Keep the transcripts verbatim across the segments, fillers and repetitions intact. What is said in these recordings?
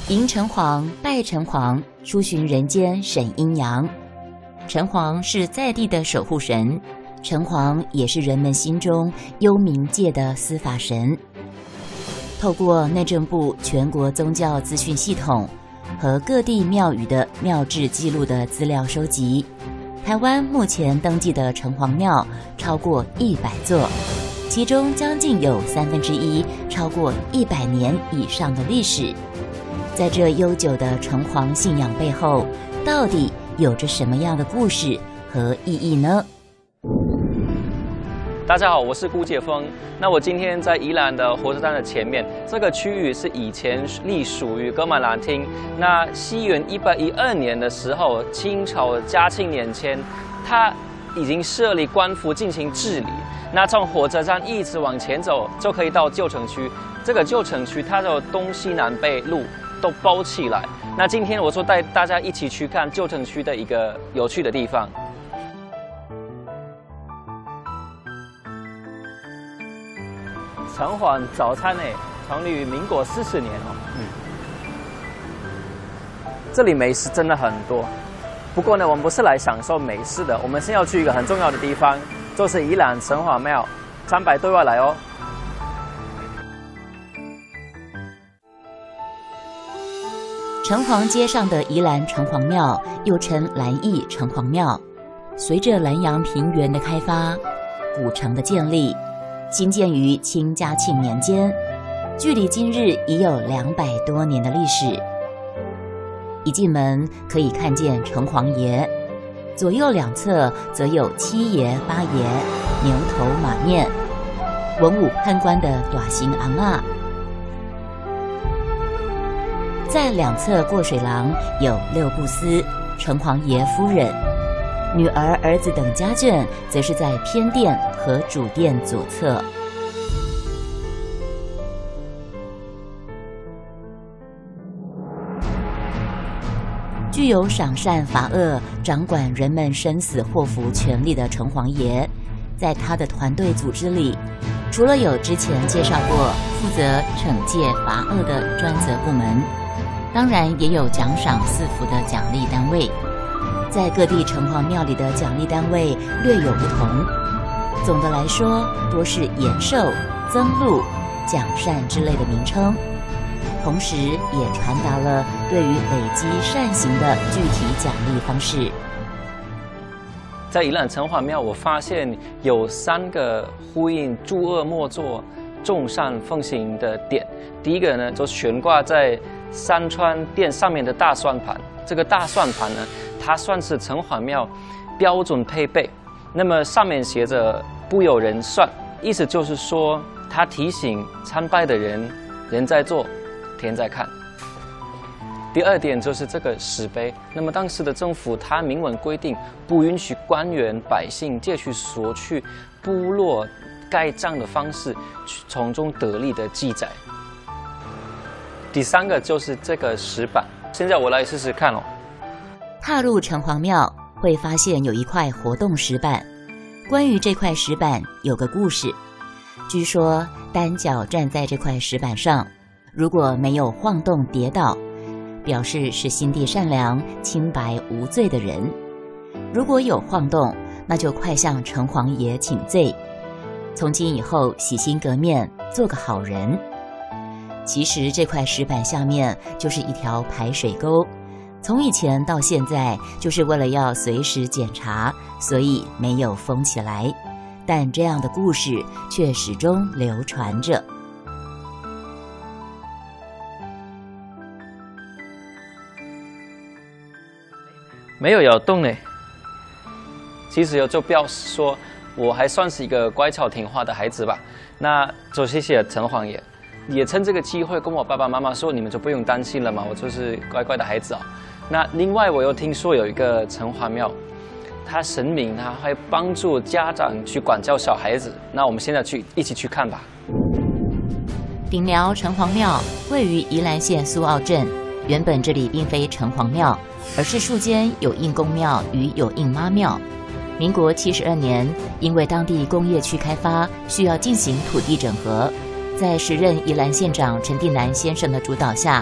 迎城隍，拜城隍，出巡人间审阴阳。城隍是在地的守护神，城隍也是人们心中幽冥界的司法神。透过内政部全国宗教资讯系统和各地庙宇的庙志记录的资料收集，台湾目前登记的城隍庙超过一百座，其中将近有三分之一超过一百年以上的历史。在这悠久的城隍信仰背后，到底有着什么样的故事和意义呢？ 大家好，我是顾介峰。那我今天在宜兰的火车站的前面，这个区域是以前隶属于噶玛兰厅。那西元一八一二年的时候，清朝嘉庆年间，它已经设立官府进行治理。那从火车站一直往前走，就可以到旧城区。这个旧城区它的东西南北路都包起来。那今天我说带大家一起去看旧城区的一个有趣的地方。城隍早餐呢，成立于民国四十年哦。嗯，这里美食真的很多。不过呢，我们不是来享受美食的，我们是要去一个很重要的地方，就是宜兰城隍庙，参拜对外来哦。 城隍街上的宜兰城隍庙，又称兰义城隍庙，随着兰阳平原的开发，古城的建立，兴建于清嘉庆年间，距离今日已有两百多年的历史。一进门可以看见城隍爷，左右两侧则有七爷、八爷、牛头马面、文武判官的大型昂啊。在两侧过水廊有六部司、城隍爷夫人、女儿、儿子等家眷，则是在偏殿和主殿左侧。具有赏善罚恶、掌管人们生死祸福权力的城隍爷，在他的团队组织里，除了有之前介绍过负责惩戒罚恶的专责部门，当然也有奖赏赐福的奖励单位。在各地城隍庙里的奖励单位略有不同，总的来说多是延寿、增禄、奖善之类的名称，同时也传达了对于累积善行的具体奖励方式。 在宜兰城隍庙，我发现有三个呼应诸恶莫作、众善奉行的点。第一个呢，就悬挂在山川殿上面的大算盘。这个大算盘呢，它算是城隍庙标准配备。那么上面写着“不有人算”，意思就是说，它提醒参拜的人，人在做，天在看。第二点就是这个石碑。那么当时的政府，它明文规定，不允许官员、百姓借去索取部落盖章的方式，去从中得利的记载。第三个就是这个石板，现在我来试试看哦。 踏入城隍庙会发现有一块活动石板，关于这块石板有个故事。据说单脚站在这块石板上，如果没有晃动跌倒，表示是心地善良、清白无罪的人；如果有晃动，那就快向城隍爷请罪，从今以后洗心革面，做个好人。其实这块石板下面就是一条排水沟，从以前到现在就是为了要随时检查，所以没有封起来，但这样的故事却始终流传着。 没有摇动呢，其实就表示说我还算是一个乖巧听话的孩子吧。那就谢谢城隍爷，也趁这个机会跟我爸爸妈妈说，你们就不用担心了嘛，我就是乖乖的孩子啊。那另外我又听说有一个城隍庙，他神明他会帮助家长去管教小孩子。那我们现在去一起去看吧。 顶寮城隍庙位于宜兰县苏澳镇，原本这里并非城隍庙，而是树间有应公庙与有应妈庙。民国七十二年，因为当地工业区开发需要进行土地整合，在时任宜兰县长陈定南先生的主导下，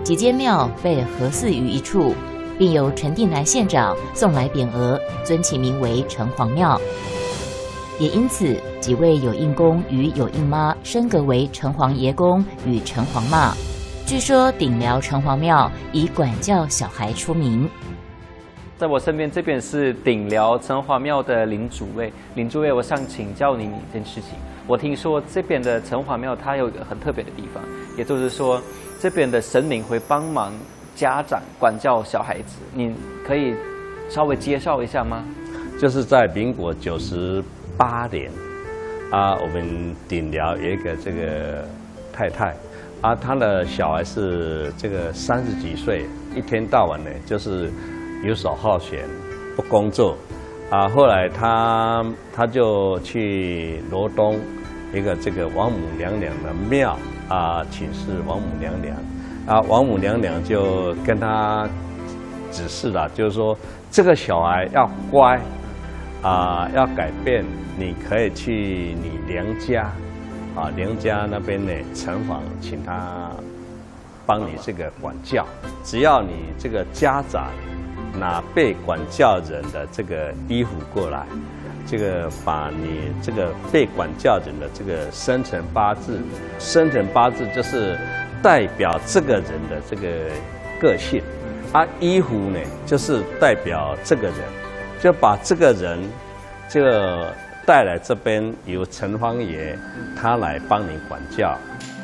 几间庙被合祀于一处，并由陈定南县长送来匾额，尊其名为城隍庙。也因此，几位有应公与有应妈升格为城隍爷公与城隍妈。据说顶寮城隍庙以管教小孩出名。 在我身边这边是顶寮城隍庙的林主位，林主位，我想请教您一件事情。我听说这边的城隍庙它有一个很特别的地方，也就是说这边的神明会帮忙家长管教小孩子，你可以稍微介绍一下吗？ 就是在民国九十八年啊，我们顶寮有一个这个太太啊，她的小孩是这个三十几岁，一天到晚呢就是游手好闲，不工作啊。后来她她就去罗东一个这个王母娘娘的庙啊，请示王母娘娘啊，王母娘娘就跟她指示了，就是说这个小孩要乖啊，要改变，你可以去你娘家啊，娘家那边呢城隍请他帮你这个管教，只要你这个家长拿被管教人的这个衣服过来，这个把你这个被管教人的这个生辰八字，生辰八字就是代表这个人的这个个性，啊，衣服呢就是代表这个人，就把这个人这个带来这边，由城隍爷他来帮你管教，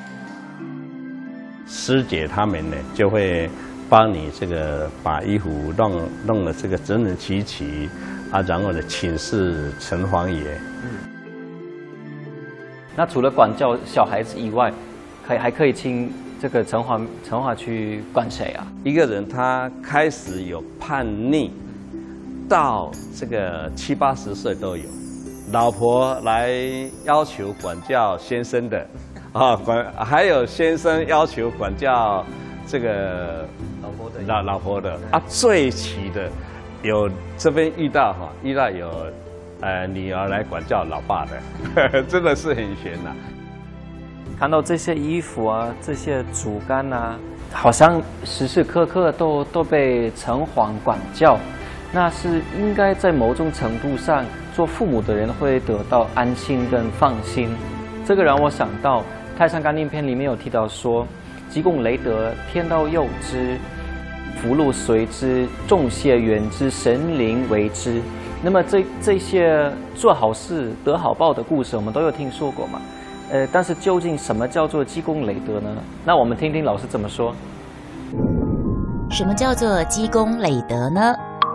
师姐他们呢就会帮你这个把衣服弄弄了这个整整齐齐啊，然后呢请示城隍爷。 嗯。那除了管教小孩子以外，可以还可以请这个城隍城隍去管谁啊？ 一个人他开始有叛逆，到这个七八十岁都有，老婆来要求管教先生的，啊管还有先生要求管教这个老婆的老老婆的啊，最奇的有这边遇到哈，遇到有呃女儿来管教老爸的，呵呵真的是很悬呐、啊。 看到这些衣服啊，这些竹竿啊，好像时时刻刻都都被城隍管教，那是应该在某种程度上，做父母的人会得到安心跟放心。这个让我想到《太上感应篇》里面有提到说，积功累德，天道佑之，福禄随之，众谢缘之，神灵为之。那么这这些做好事得好报的故事，我们都有听说过嘛？呃，但是究竟什么叫做积功累德呢？那我们听听老师怎么说。 什么叫做积功累德呢？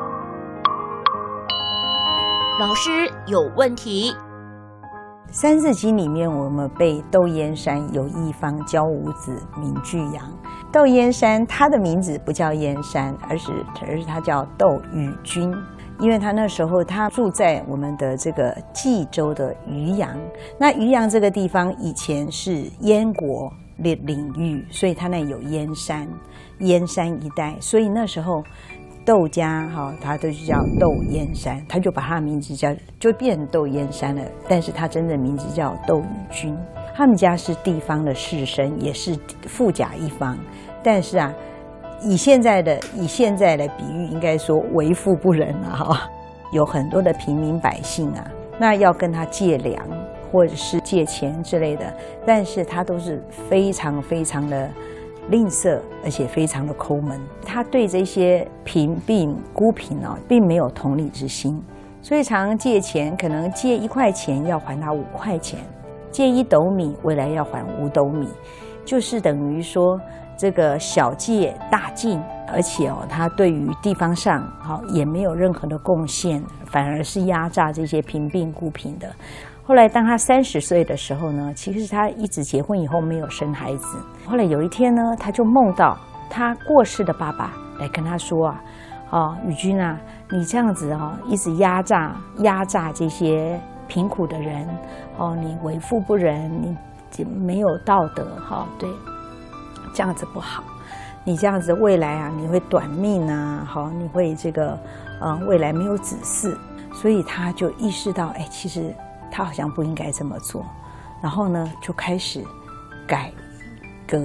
老师有问题。 《三字经》里面，我们背窦燕山有一方，教五子，名俱扬。窦燕山他的名字不叫燕山，而是而是他叫窦禹君，因为他那时候他住在我们的这个冀州的渔阳。那渔阳这个地方以前是燕国的领域，所以他那有燕山，燕山一带，所以那时候窦家哈，他都是叫窦燕山，他就把他的名字叫就变成窦燕山了，但是他真正名字叫窦禹君。他们家是地方的士绅，也是富甲一方，但是啊，以现在的以现在的比喻，应该说为富不仁了哈。有很多的平民百姓啊，那要跟他借粮或者是借钱之类的，但是他都是非常非常的吝啬，而且非常的抠门。他对这些贫病孤贫哦，并没有同理之心，所以常常借钱，可能借一块钱要还他五块钱，借一斗米未来要还五斗米，就是等于说这个小借大进，而且哦，他对于地方上好也没有任何的贡献，反而是压榨这些贫病孤贫的。后来当他三十岁的时候呢，其实他一直结婚以后没有生孩子。后来有一天呢，他就梦到他过世的爸爸来跟他说啊，哦，禹君啊，你这样子哦，一直压榨压榨这些贫苦的人，哦，你为富不仁，你没有道德，哈、哦，对，这样子不好。你这样子未来啊，你会短命啊，好，你会这个呃未来没有子嗣，所以他就意识到，哎，其实他好像不应该这么做，然后呢就开始改革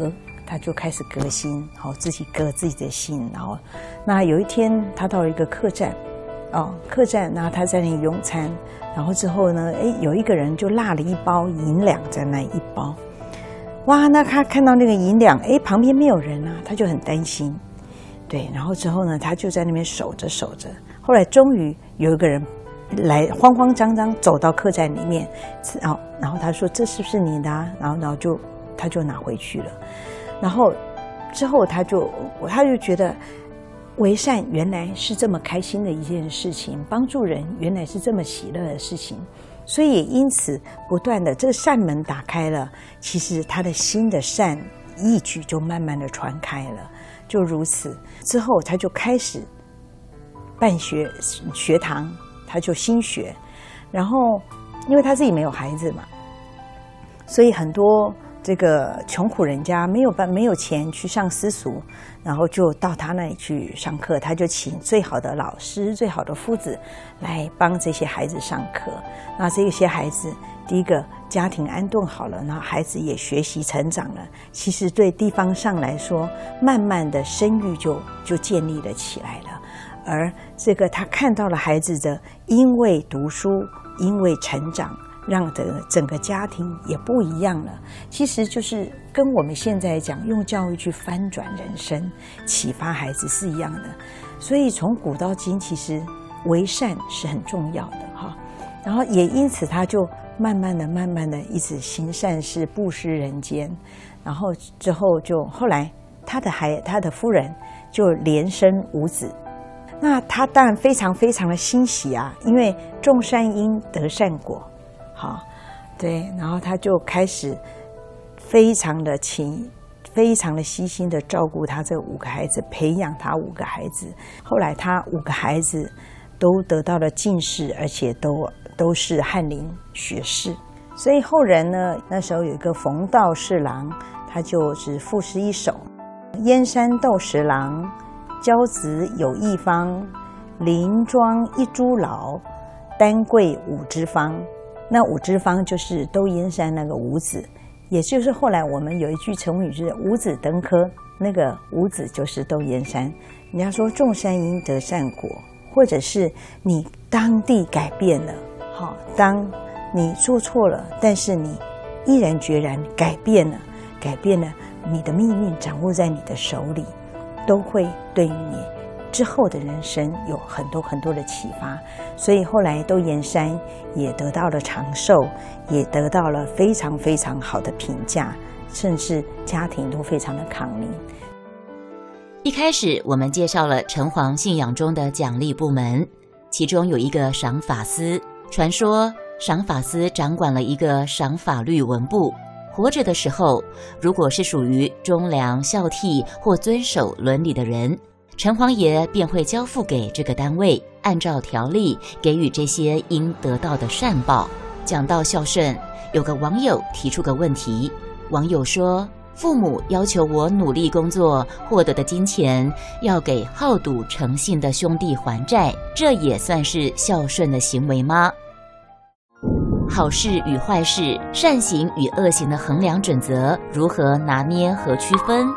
他就开始革新，好自己革自己的心。然后，那有一天他到了一个客栈，哦，客栈，然后他在那里用餐，然后之后呢，哎，有一个人就落了一包银两在那一包，哇，那他看到那个银两，哎，旁边没有人啊，他就很担心，对，然后之后呢，他就在那边守着守着，后来终于有一个人来，慌慌张张走到客栈里面，哦，然后他说这是不是你的啊？然后然后就他就拿回去了，然后之后他就他就觉得为善原来是这么开心的一件事情，帮助人原来是这么喜乐的事情，所以也因此不断的这个善门打开了，其实他的心的善义举就慢慢的传开了，就如此之后他就开始办学学堂，他就新学，然后因为他自己没有孩子嘛，所以很多这个穷苦人家没有办没有钱去上私塾，然后就到他那里去上课，他就请最好的老师、最好的夫子来帮这些孩子上课。那这些孩子，第一个家庭安顿好了，然后孩子也学习成长了，其实对地方上来说，慢慢的声誉就就建立了起来了。而这个他看到了孩子的因为读书，因为成长，让整个整个家庭也不一样了。其实就是跟我们现在讲用教育去翻转人生、启发孩子是一样的。所以从古到今，其实为善是很重要的哈。然后也因此，他就慢慢的、慢慢的一直行善事、布施人间。然后之后就后来他的孩他的夫人就连生五子。那他当然非常非常的欣喜啊，因为种善因得善果。好，对，然后他就开始非常的勤，非常的悉心的照顾他这五个孩子，培养他五个孩子。后来他五个孩子都得到了进士，而且都都是翰林学士。所以后人呢，那时候有一个冯道侍郎，他就只赋诗一首：燕山斗十郎，骄子有一方，林庄一株老，丹桂五枝方。那五枝方就是窦燕山那个五子，也就是后来我们有一句成语就是五子登科，那个五子就是窦燕山。人家说种善因得善果，或者是你当地改变了，好，当你做错了，但是你毅然决然改变了，改变了你的命运掌握在你的手里，都会对于你之后的人生有很多很多的启发。所以后来窦燕山也得到了长寿，也得到了非常非常好的评价，甚至家庭都非常的康宁。 一开始我们介绍了城隍信仰中的奖励部门，其中有一个赏法司。传说赏法司掌管了一个赏法律文部，活着的时候，如果是属于忠良孝悌或遵守伦理的人，城隍爷便会交付给这个单位，按照条例给予这些应得到的善报。讲到孝顺，有个网友提出个问题，网友说，父母要求我努力工作获得的金钱要给好赌成性的兄弟还债，这也算是孝顺的行为吗？好事与坏事，善行与恶行的衡量准则如何拿捏和区分？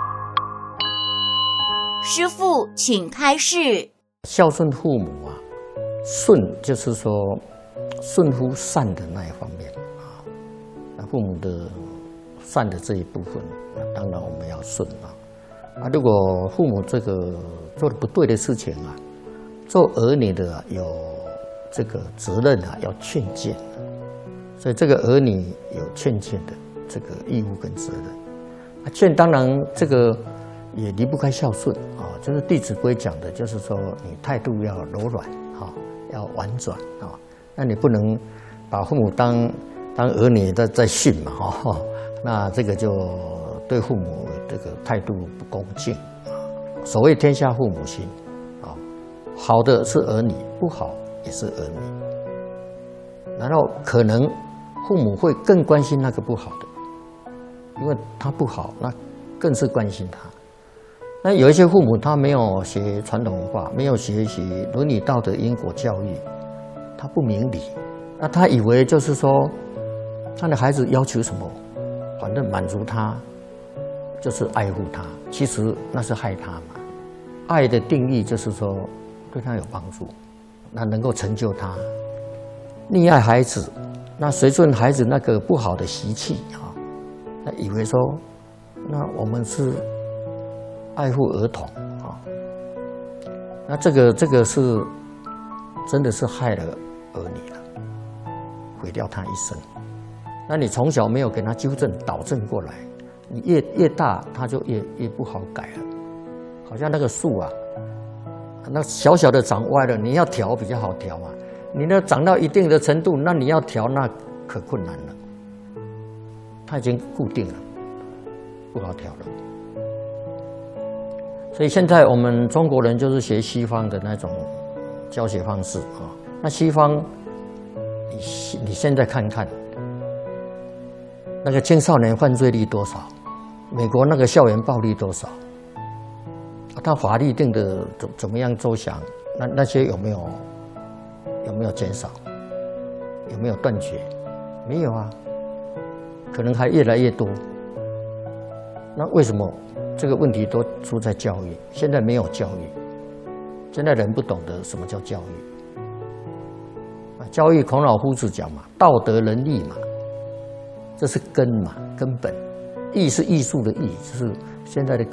师父请开示。 孝顺父母啊，顺就是说顺乎善的那一方面啊，那父母的善的这一部分，那当然我们要顺啊。啊，如果父母这个做的不对的事情啊，做儿女的、啊、有这个责任啊，要劝谏，所以这个儿女有劝谏的这个义务跟责任。啊，劝当然这个也离不开孝顺啊，就是《弟子规》讲的，就是说你态度要柔软啊，要婉转啊，那你不能把父母当当儿女在在训嘛哈，那这个就对父母这个态度不恭敬啊。所谓天下父母心啊，好的是儿女，不好也是儿女。然后可能父母会更关心那个不好的，因为他不好，那更是关心他。那有一些父母他没有学传统文化，没有学习伦理道德因果教育，他不明理，那他以为就是说他的孩子要求什么，反正满足他， 就是爱护他，其实那是害他嘛。爱的定义就是说对他有帮助，那能够成就他。溺爱孩子，那随顺孩子那个不好的习气啊，那以为说，那我们是爱护儿童啊，那这个这个是真的是害了儿女了，毁掉他一生。那你从小没有给他纠正导正过来，你越越大他就越越不好改了。好像那个树啊，那小小的长歪了，你要调比较好调嘛。你那长到一定的程度，那你要调那可困难了。它已经固定了，不好调了。所以现在我们中国人就是学西方的那种教学方式啊。那西方，你你现在看看，那个青少年犯罪率多少？美国那个校园暴力多少？他法律定的怎怎么样周详？那那些有没有有没有减少？有没有断绝？没有啊，可能还越来越多。那为什么这个问题都出在教育？现在没有教育，现在人不懂得什么叫教育。教育孔老夫子讲嘛，道德仁义嘛，这是根嘛，根本。艺是艺术的艺，就是现在的